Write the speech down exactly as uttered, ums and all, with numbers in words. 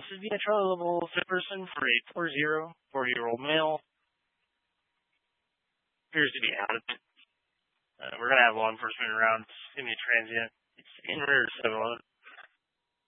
is being a Charlie level fit person for a four zero, forty-year-old male. Appears to be out of it. Uh, we're going to have law enforcement around. It's going to be transient. It's in rear seven eleven.